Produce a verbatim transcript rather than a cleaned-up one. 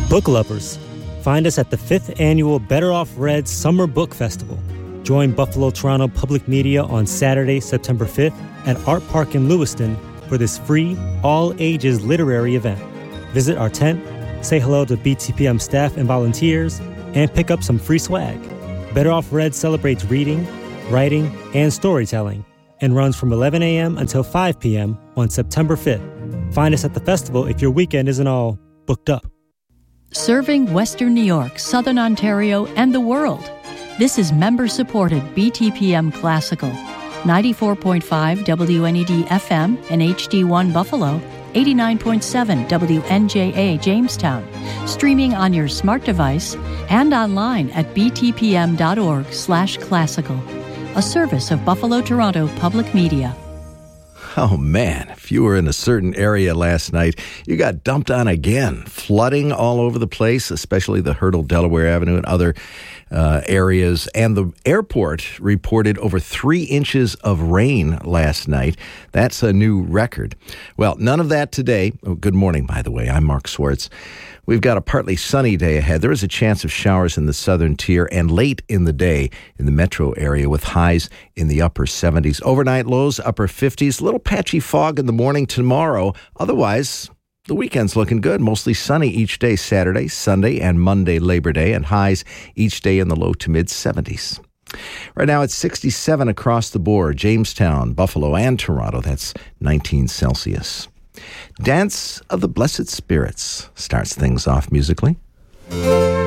Book lovers, find us at the fifth Annual Better Off Read Summer Book Festival. Join Buffalo Toronto Public Media on Saturday, September fifth at Art Park in Lewiston for this free, all-ages literary event. Visit our tent, say hello to B T P M staff and volunteers, and pick up some free swag. Better Off Read celebrates reading, writing, and storytelling, and runs from eleven a.m. until five p.m. on September fifth. Find us at the festival if your weekend isn't all booked up. Serving Western New York, Southern Ontario, and the world. This is member-supported B T P M Classical. ninety-four point five W N E D F M and H D one Buffalo, eighty-nine point seven W N J A Jamestown, streaming on your smart device and online at btpm.org slash classical, a service of Buffalo Toronto Public Media. Oh, man, if you were in a certain area last night, you got dumped on again. Flooding all over the place, especially the Hurdle, Delaware Avenue and other uh, areas. And the airport reported over three inches of rain last night. That's a new record. Well, none of that today. Oh, good morning, by the way. I'm Mark Swartz. We've got a partly sunny day ahead. There is a chance of showers in the southern tier and late in the day in the metro area with highs in the upper seventies. Overnight lows, upper fifties. A little patchy fog in the morning tomorrow. Otherwise, the weekend's looking good. Mostly sunny each day, Saturday, Sunday, and Monday, Labor Day, and highs each day in the low to mid seventies. Right now it's sixty-seven across the board. Jamestown, Buffalo, and Toronto. That's nineteen Celsius. Dance of the Blessed Spirits starts things off musically.